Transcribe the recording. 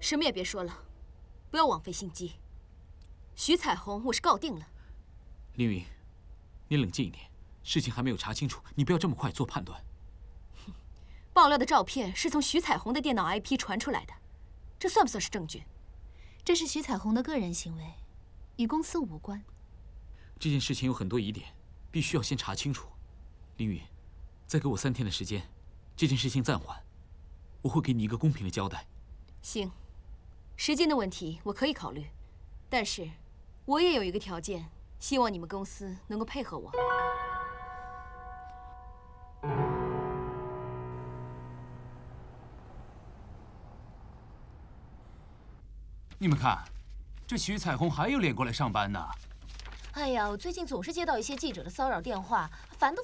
什么也别说了，不要枉费心机。徐彩虹，我是告定了。 凌云，你冷静一点，事情还没有查清楚，你不要这么快做判断。 爆料的照片是从徐彩虹的电脑 IP 传出来的，这算不算是证据？ 这是徐彩虹的个人行为，与公司无关。 这件事情有很多疑点，必须要先查清楚。凌云，再给我3天的时间，这件事情暂缓，我会给你一个公平的交代。 行，时间的问题我可以考虑，但是我也有一个条件，希望你们公司能够配合我。 你们看，这徐彩虹还有脸过来上班呢。 哎呀，我最近总是接到一些记者的骚扰电话，烦都